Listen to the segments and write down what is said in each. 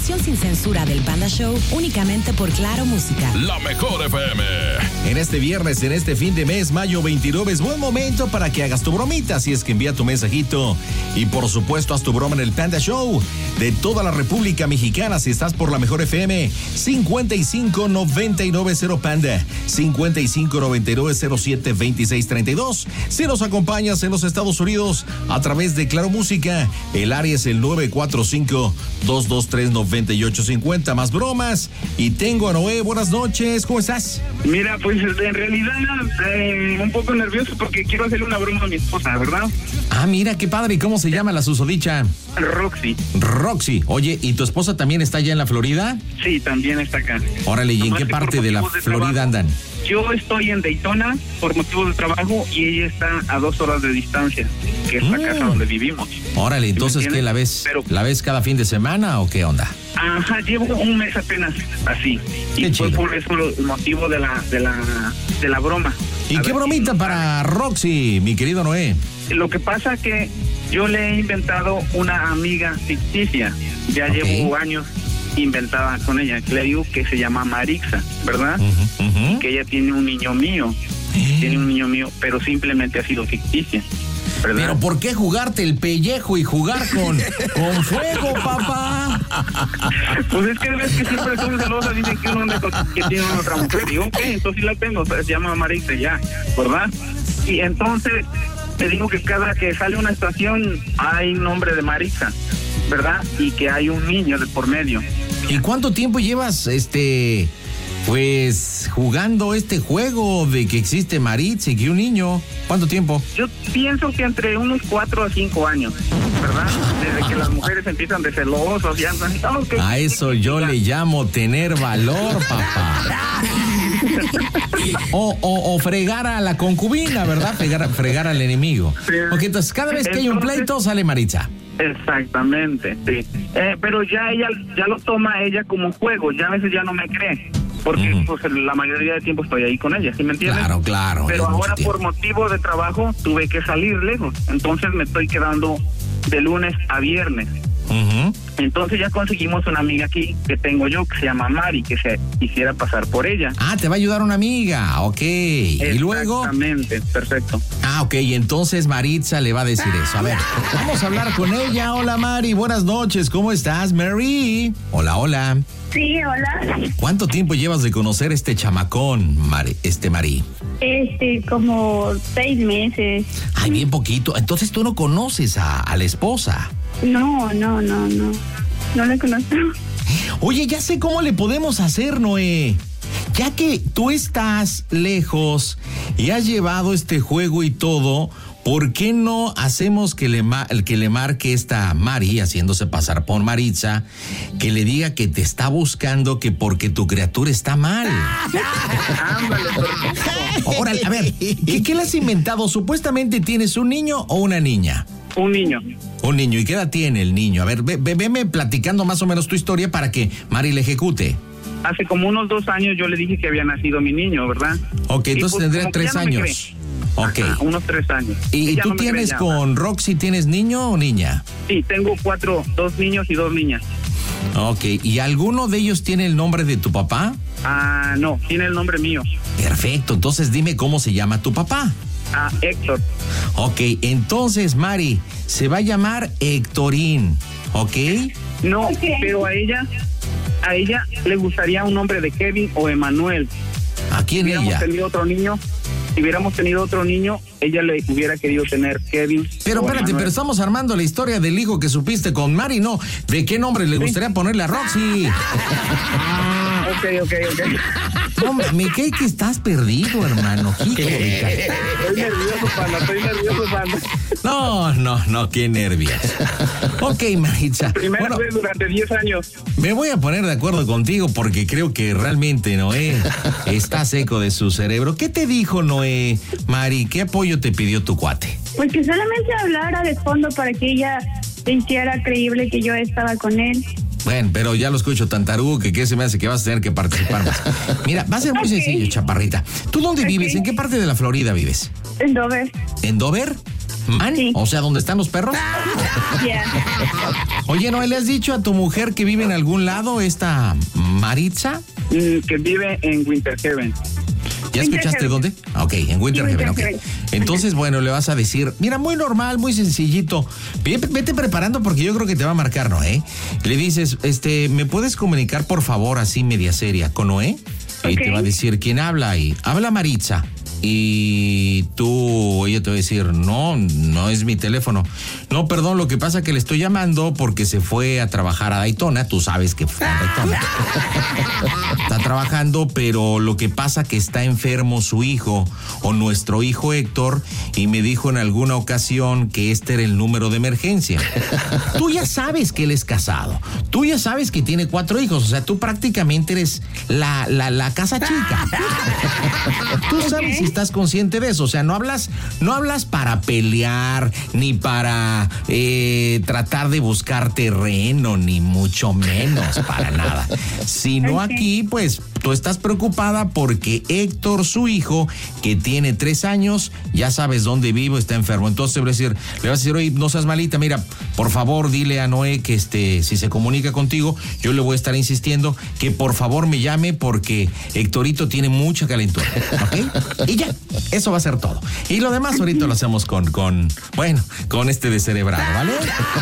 programación sin censura del Panda Show únicamente por Claro Música. La mejor FM. En este viernes, en este fin de mes, mayo 29, es buen momento para que hagas tu bromita, si es que envía tu mensajito. Y por supuesto, haz tu broma en el Panda Show de toda la República Mexicana. Si estás por la mejor FM, 5599 Panda, 5599072632. Si nos acompañas en los Estados Unidos a través de Claro Música, el área es el 945-223-9850. Más bromas. Y tengo a Noé. Buenas noches, ¿cómo estás? Mira, pues en realidad un poco nervioso porque quiero hacerle una broma a mi esposa, ¿verdad? Ah, mira, qué padre. ¿Y cómo se llama la susodicha? Roxy. Roxy. Oye, ¿y tu esposa también está allá en la Florida? Sí, también está acá. Órale, ¿y en qué parte de la Florida andan? Yo estoy en Daytona por motivos de trabajo y ella está a 2 horas de distancia, que es la casa donde vivimos. Órale, entonces, ¿qué la ves? ¿La ves cada fin de semana o qué onda? Ajá, llevo un mes apenas así. Qué y fue chido. por eso el motivo de la broma. ¿Y qué bromita para Roxy, mi querido Noé? Lo que pasa que yo le he inventado una amiga ficticia. Ya llevo años inventada con ella. Le digo que se llama Marixa, ¿verdad? Y que ella tiene un niño mío. Pero simplemente ha sido ficticia, ¿verdad? Pero ¿por qué jugarte el pellejo y jugar con fuego, papá? Pues es que ves que siempre son celosas, dicen que uno que tiene otra mujer. Digo, ok, entonces sí la tengo, se llama Marixa ya, ¿verdad? Y entonces te digo que cada que sale una estación hay nombre de Marixa, ¿verdad? Y que hay un niño de por medio. ¿Y cuánto tiempo llevas, pues, jugando este juego de que existe Maritza y que un niño? ¿Cuánto tiempo? Yo pienso que entre unos 4 a 5 años, ¿verdad? Desde que las mujeres empiezan de celosas y andan. A eso yo le llamo tener valor, papá. O fregar a la concubina, ¿verdad? Fregar al enemigo. Sí. Ok, entonces cada vez que hay un pleito sale Maritza. Exactamente, sí. Pero ya ella lo toma ella como juego, ya a veces ya no me cree. Porque pues la mayoría de tiempo estoy ahí con ella, ¿sí me entiendes? Claro. Pero ahora por motivo de trabajo tuve que salir lejos, entonces me estoy quedando de lunes a viernes. Entonces ya conseguimos una amiga aquí que tengo yo que se llama Mari, que se quisiera pasar por ella. Ah, te va a ayudar una amiga, ok. ¿Y luego? Exactamente, perfecto. Ah, ok, entonces Maritza le va a decir eso. A ver, vamos a hablar con ella. Hola, Mari, buenas noches, ¿cómo estás, Mary? Hola. Sí, hola. ¿Cuánto tiempo llevas de conocer este chamacón, Mari? Como 6 meses. Ay, bien poquito. Entonces tú no conoces a la esposa. No la conozco. Oye, ya sé cómo le podemos hacer, Noé. Ya que tú estás lejos y has llevado este juego y todo, ¿por qué no hacemos que le marque esta Mari, haciéndose pasar por Maritza, que le diga que te está buscando, que porque tu criatura está mal? Órale, a ver, ¿qué le has inventado? ¿Supuestamente tienes un niño o una niña? Un niño. Un niño. ¿Y qué edad tiene el niño? A ver, veme platicando más o menos tu historia para que Mari le ejecute. Hace como unos 2 años yo le dije que había nacido mi niño, ¿verdad? Ok, entonces pues, tendría 3 años. Ok. Ajá, unos 3 años. ¿Y Ella tú no me tienes creía, con Roxy, tienes niño o niña? Sí, tengo 2 niños y 2 niñas. Ok, ¿y alguno de ellos tiene el nombre de tu papá? No, tiene el nombre mío. Perfecto, entonces dime cómo se llama tu papá. Héctor. Ok, entonces Mari, se va a llamar Héctorín, ¿ok? No, pero a ella le gustaría un nombre de Kevin o Emanuel. ¿A quién ella? Si hubiéramos tenido otro niño, ella le hubiera querido tener Kevin. Pero espérate, pero estamos armando la historia del hijo que supiste con Mari, ¿no? ¿De qué nombre le gustaría ponerle a Roxy? Ok. No, me cae que estás perdido, hermano. Estoy nervioso, panda. No, qué nervios. Ok, Maritza. Primera vez durante 10 años. Me voy a poner de acuerdo contigo porque creo que realmente Noé está seco de su cerebro. ¿Qué te dijo Noé, Mari? ¿Qué apoyo te pidió tu cuate? Pues que solamente hablara de fondo para que ella se hiciera creíble que yo estaba con él. Bueno, pero ya lo escucho tan tarugo que qué se me hace que vas a tener que participar más. Mira, va a ser muy sencillo, chaparrita. ¿Tú dónde vives? ¿En qué parte de la Florida vives? En Dover. ¿En Dover? ¿Man? Sí. O sea, ¿dónde están los perros? Ya. Oye, ¿no le has dicho a tu mujer que vive en algún lado, esta Maritza? Que vive en Winter Haven. ¿Ya escuchaste Heaven. dónde? Ok, en Winter Sí, Haven, Winter ok. Haven. Entonces, bueno, le vas a decir, mira, muy normal, muy sencillito. Vete preparando porque yo creo que te va a marcar Noé. Le dices, ¿me puedes comunicar, por favor, así media seria con Noé? Y Ok. te va a decir, ¿quién habla? Y habla Maritza. Y ella te va a decir, no es mi teléfono. No, perdón, lo que pasa es que le estoy llamando porque se fue a trabajar a Daytona. Tú sabes que fue a Daytona. Está trabajando, pero lo que pasa que está enfermo su hijo o nuestro hijo Héctor y me dijo en alguna ocasión que este era el número de emergencia. Tú ya sabes que él es casado. Tú ya sabes que tiene 4 hijos. O sea, tú prácticamente eres la casa chica. Tú sabes si estás consciente de eso. O sea, no hablas para pelear ni para tratar de buscar terreno, ni mucho menos para nada. Sino Ok. aquí, pues, tú estás preocupada porque Héctor, su hijo, que tiene 3 años, ya sabes dónde vivo, está enfermo. Entonces le vas a decir, oye, no seas malita, mira, por favor, dile a Noé que si se comunica contigo, yo le voy a estar insistiendo que por favor me llame porque Héctorito tiene mucha calentura, ¿ok? Y ya, eso va a ser todo. Y lo demás ahorita lo hacemos con este descerebrado, ¿vale?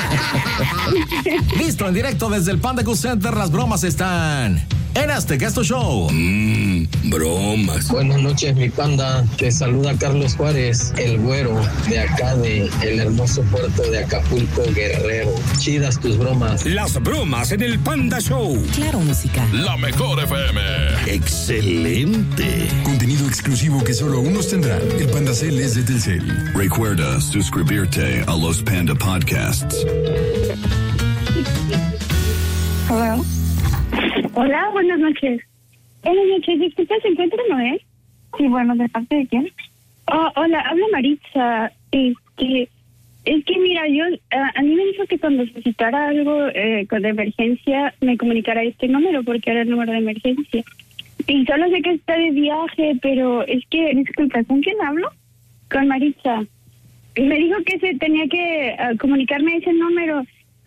Listo, en directo desde el Panda Cool Center, las bromas están en Azteca Show. Bromas. Buenas noches, mi panda. Te saluda Carlos Juárez, el güero de acá de el hermoso puerto de Acapulco, Guerrero. Chidas tus bromas. Las bromas en el Panda Show. Claro Música. La mejor FM. Excelente. Contenido exclusivo que solo unos tendrán. El Panda Cel es de Telcel. Recuerda suscribirte a los Panda Podcasts. Hola. Hola, buenas noches. Buenas noches, disculpa, ¿se encuentra Noé? Sí, bueno, ¿de parte de quién? Oh, hola, habla Maritza. Es que mira, a mí me dijo que cuando necesitara algo de emergencia me comunicara este número porque era el número de emergencia. Y solo sé que está de viaje, pero es que... Disculpa, ¿con quién hablo? Con Maritza. Me dijo que se tenía que comunicarme ese número.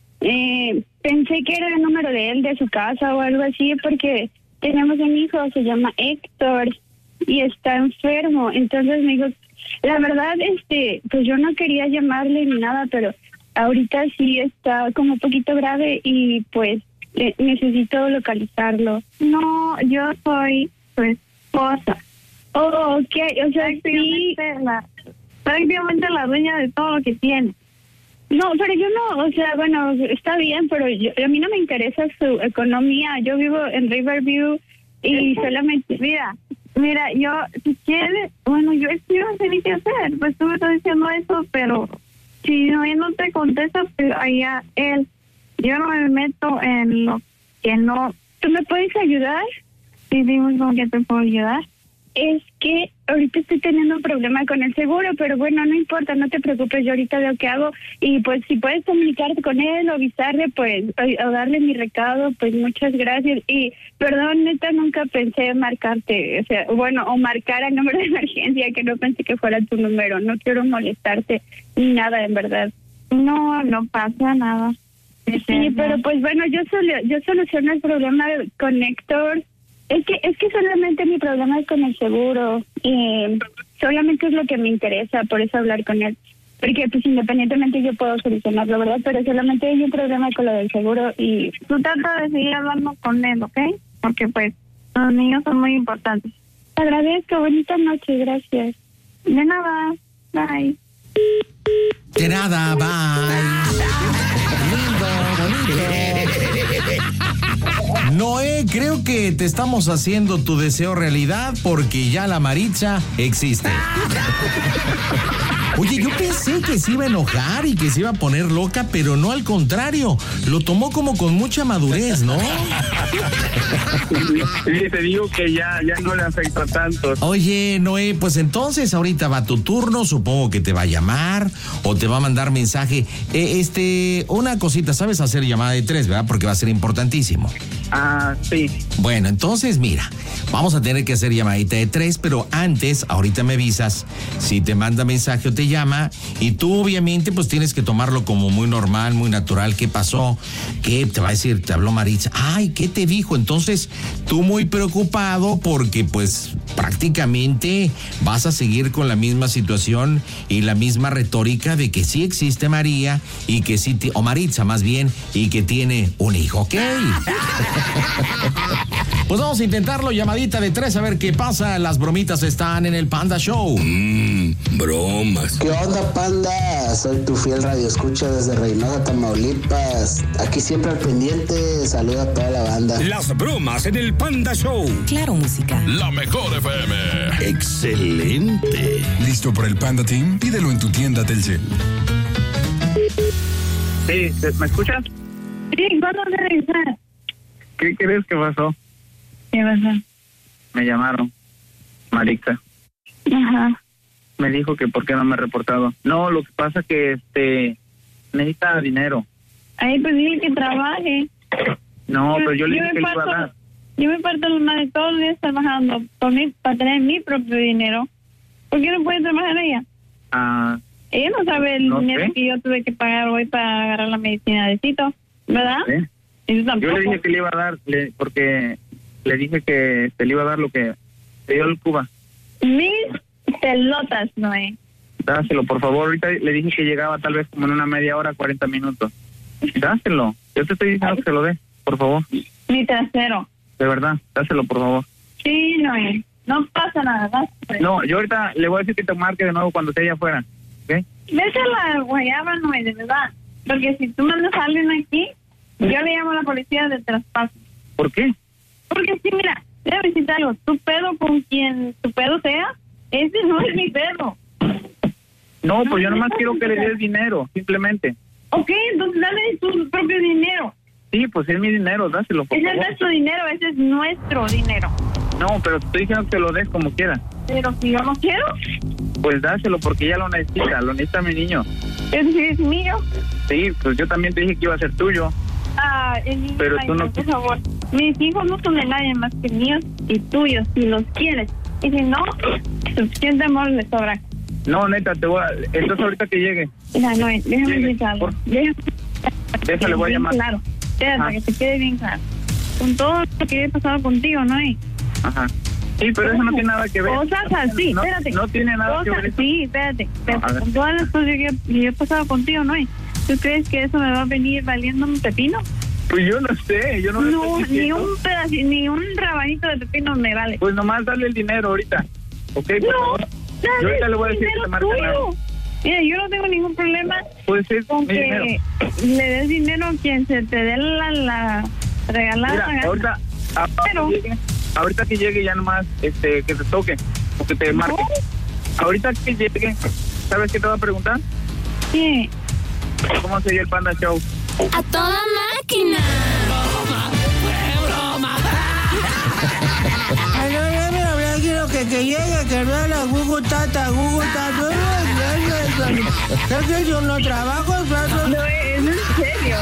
Pensé que era el número de él, de su casa o algo así, porque tenemos un hijo, se llama Héctor, y está enfermo. Entonces me dijo, la verdad, pues yo no quería llamarle ni nada, pero ahorita sí está como un poquito grave y pues necesito localizarlo. No, yo soy su esposa. Oh, ok, o sea, sí. Prácticamente la dueña de todo lo que tiene. No, pero yo no, o sea, bueno, está bien, pero a mí no me interesa su economía. Yo vivo en Riverview y solamente... Mira, yo, si quieres, bueno, yo no sé ni qué hacer, pues tú me estás diciendo eso, pero si no, él no te contesta, pues allá él. Yo no me meto en lo que no... ¿Tú me puedes ayudar? Sí, dime con qué te puedo ayudar. Es que ahorita estoy teniendo un problema con el seguro, pero bueno, no importa, no te preocupes, yo ahorita veo qué hago. Y pues si puedes comunicarte con él o avisarle, pues, o darle mi recado, pues muchas gracias. Y perdón, neta, nunca pensé marcarte, o sea, bueno, o marcar el número de emergencia, que no pensé que fuera tu número. No quiero molestarte ni nada, en verdad. No pasa nada. Sí, pero pues bueno, yo soluciono el problema con Héctor. Es que solamente mi problema es con el seguro. Solamente es lo que me interesa, por eso hablar con él. Porque pues independientemente yo puedo solucionarlo, ¿verdad? Pero solamente hay un problema con lo del seguro y... Tú trata de seguir hablando con él, ¿ok? Porque pues los niños son muy importantes. Te agradezco, bonita noche, gracias. De nada, bye. De nada, bye. Lindo, bonito. Noé, creo que te estamos haciendo tu deseo realidad porque ya la Maritza existe. Oye, yo pensé que se iba a enojar y que se iba a poner loca, pero no, al contrario. Lo tomó como con mucha madurez, ¿no? Sí, te digo que ya no le afecta tanto. Oye, Noé, pues entonces ahorita va tu turno, supongo que te va a llamar o te va a mandar mensaje. Una cosita, sabes hacer llamada de 3, ¿verdad? Porque va a ser importantísimo. Sí. Bueno, entonces mira, vamos a tener que hacer llamadita de 3, pero antes, ahorita me avisas si te manda mensaje o te llama, y tú obviamente pues tienes que tomarlo como muy normal, muy natural. ¿Qué pasó? ¿Qué te va a decir? Te habló Maritza. Ay, ¿qué te dijo? Entonces tú muy preocupado porque pues prácticamente vas a seguir con la misma situación y la misma retórica de que sí existe María y que sí, o Maritza más bien, y que tiene un hijo, ¿ok? Pues vamos a intentarlo, llamadita de 3, a ver qué pasa. Las bromitas están en el Panda Show. Bromas. ¿Qué onda, Panda? Soy tu fiel radioescucha desde Reynosa, Tamaulipas. Aquí siempre al pendiente. Saluda a toda la banda. Las bromas en el Panda Show. Claro, música. La mejor FM. Excelente. ¿Listo para el Panda Team? Pídelo en tu tienda Telcel. Sí, ¿me escuchas? Sí, ¿cuándo vas a regresar? ¿Qué crees que pasó? ¿Qué pasó? Me llamaron. Maritza. Ajá. Me dijo que por qué no me he reportado. No, lo que pasa que necesita dinero. Ahí pues dile que trabaje. No, pero yo le dije que le iba a dar. Yo me parto los más de todos los días trabajando para tener mi propio dinero. ¿Por qué no puede trabajar ella? Ella no sabe el dinero que yo tuve que pagar hoy para agarrar la medicina de Cito, ¿verdad? ¿Sí? Eso tampoco. Yo le dije que le iba a dar, porque le dije que le iba a dar lo que te dio el Cuba. Mis pelotas, Noé. Dáselo, por favor. Ahorita le dije que llegaba tal vez como en una media hora, 40 minutos. Dáselo. Yo te estoy diciendo que se lo dé, por favor. Mi trasero. De verdad, dáselo, por favor. Sí, Noé. No pasa nada, dáselo. No, yo ahorita le voy a decir que te marque de nuevo cuando esté allá afuera, ¿ok? Vete a la guayaba, Noé, de verdad. Porque si tú mandas a alguien aquí, yo le llamo a la policía de traspaso. ¿Por qué? Porque sí, mira, déjame decirte algo. Tu pedo con quien tu pedo sea, ese no es mi pedo. No, pues yo nomás quiero que le des dinero, simplemente. Ok, entonces dale tu propio dinero. Sí, pues es mi dinero, dáselo, por Ese favor. es nuestro dinero, ese es nuestro dinero. No, pero te estoy diciendo que lo des como quieras. Pero si yo no quiero, pues dáselo porque ella lo necesita mi niño. ese sí es mío. Sí, pues yo también te dije que iba a ser tuyo. El niño, Pero tú no... por favor. Mis hijos no son de nadie más que míos y tuyos, si los quieres. Y si no, suficiente amor le sobra. No, neta, entonces ahorita que llegue. Mira, no, déjame decirte algo. Déjale, voy a llamar. Claro, espérate, que te quede bien claro. Con todo lo que he pasado contigo, ¿no? Ajá. Sí, pero eso no tiene nada que ver. Cosas así, espérate. No tiene nada que ver. Sí, espérate. Con todas las cosas que yo he pasado contigo, ¿no? ¿Tú crees que eso me va a venir valiendo un pepino? Pues yo no sé, yo no ni un pedacito, ni un rabanito de pepino me vale. Pues nomás dale el dinero ahorita, ¿ok? No, yo ahorita le voy a decir que te marque nada. Mira, yo no tengo ningún problema pues es con mi que dinero. le des dinero a quien se te dé la regalada. Mira, ahorita que llegue ya nomás, que te toque, o que te marque. Ahorita que llegue, ¿sabes qué te va a preguntar? Sí. ¿Cómo sería el Panda Show? ¡A toda máquina! ¡Broma! Quiero que llegue, que vea la Google Tata. ¿Sabes que yo no trabajo? No, es en serio.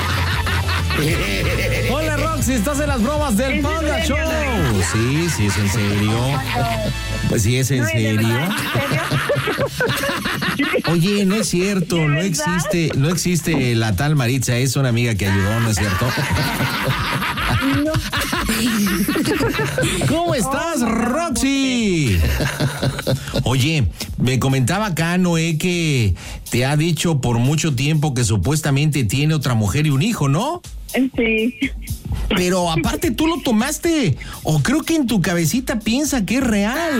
Hola, Roxy, estás en las bromas del Panda Show. Sí, es en serio. Pues sí, es en serio. Oye, no es cierto, no existe la tal Maritza, es una amiga que ayudó, ¿no es cierto? ¿Cómo estás, Roxy? Oye, me comentaba acá Noé que te ha dicho por mucho tiempo que supuestamente tiene otra mujer y un hijo, ¿no? Sí. Pero aparte tú lo tomaste, o creo que en tu cabecita piensa que es real.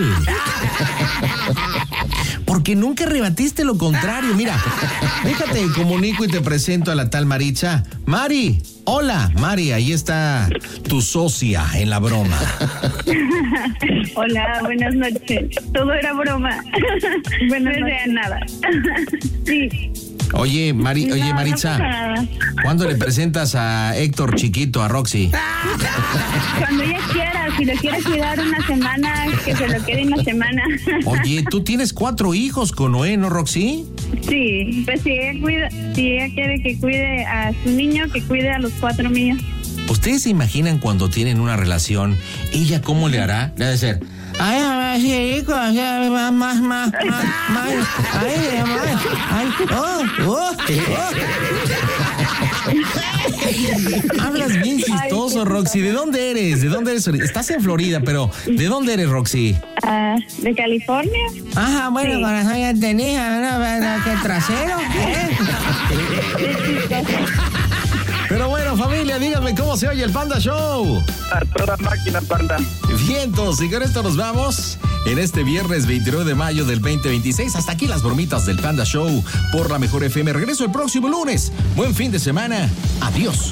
Porque nunca rebatiste lo contrario. Mira, déjate, comunico y te presento a la tal Maritza. Mari, hola, Mari, ahí está tu socia en la broma. Hola, buenas noches. Todo era broma. Bueno, no sea nada. Sí. Oye, Maritza, ¿cuándo le presentas a Héctor chiquito, a Roxy? Cuando ella quiera, si lo quiere cuidar una semana, que se lo quede una semana. Oye, tú tienes 4 hijos con Noé, ¿no, Roxy? Sí, pues si ella quiere que cuide a su niño, que cuide a los 4 míos. ¿Ustedes se imaginan cuando tienen una relación, ella cómo le hará? Debe ser, ay, a ver, sí, rico, o sea, más, Hablas bien chistoso, Roxy. ¿De dónde eres? Estás en Florida, pero ¿de dónde eres, Roxy? ¿De California? Ajá, bueno, Sí. corazón, ya tenía, ¿qué trasero? Pero bueno, familia, díganme cómo se oye el Panda Show. A toda máquina, Panda. Vientos, y con esto nos vamos en este viernes 29 de mayo del 2026. Hasta aquí las bromitas del Panda Show por la Mejor FM. Regreso el próximo lunes. Buen fin de semana. Adiós.